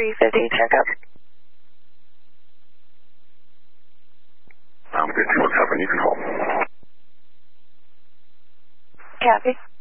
350, checkup. I'm 51 7, you can hold. Copy.